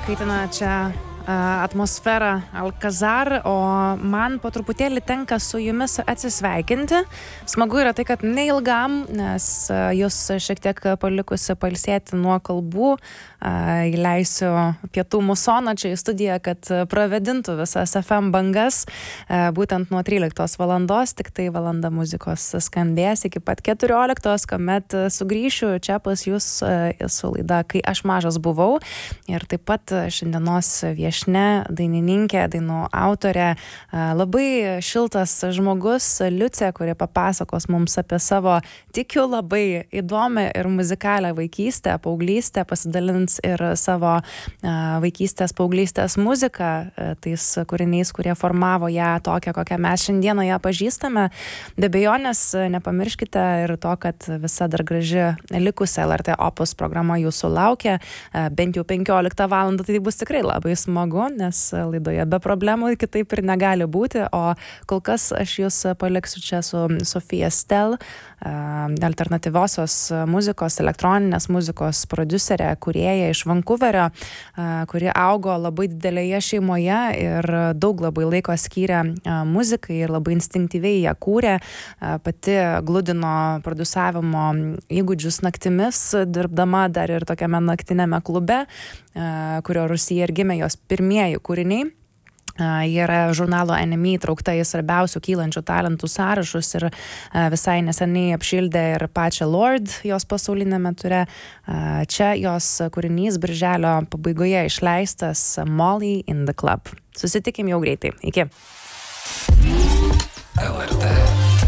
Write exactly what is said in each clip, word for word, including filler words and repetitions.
kaitina čia atmosferą Alcazar, o man po truputėlį tenka su jumis atsisveikinti. Smagu yra tai, kad neilgam, nes jūs šiek tiek palikusi pailsėti nuo kalbų, įleisiu pietų musoną čia į studiją, kad pravedintų visas F M bangas, būtent nuo tryliktos valandos, tik tai valanda muzikos skambės iki pat keturioliktos, kuomet sugrįšiu čia pas jūs su laida Kai aš mažas buvau, ir taip pat šiandienos viešnia dainininkė, dainų autorė, labai šiltas žmogus Liucė, kuri papasakos mums apie savo, tikiu, labai įdomią ir muzikalią vaikystę, paauglystę, pasidalins ir savo vaikystės, paauglystės muziką, tais kūriniais, kurie formavo ją tokią, kokią mes šiandieną ją pažįstame. Be abejonės nepamirškite ir to, kad visa dar graži likusi L R T Opus programa jūsų laukia, bent jau penkioliktą valandą, tai bus tikrai labai smagu, nes laidoje be problemų kitaip ir negali būti, o kol kas aš jūs paliksiu čia su Sofija Stell, alternatyviosios muzikos, elektroninės muzikos prodiuserė, kūrėja iš Vankuverio, kuri augo labai didelėje šeimoje ir daug labai laiko skyrė muzikai ir labai instinktyviai ją kūrė, pati gludino produsavimo įgūdžius naktimis, dirbdama dar ir tokiame naktinėme klube, kurio Rusija ir gimė jos pirmieji kūriniai. Jie yra žurnalo N M E įtraukta į svarbiausių kylančių talentų sąrašus ir visai neseniai apšildė ir pačią Lord jos pasaulinėme ture. Čia jos kūrinys birželio pabaigoje išleistas Molly in the Club. Susitikim jau greitai. Iki. L R T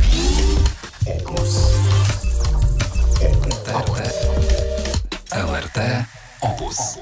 Opus. L R T Opus.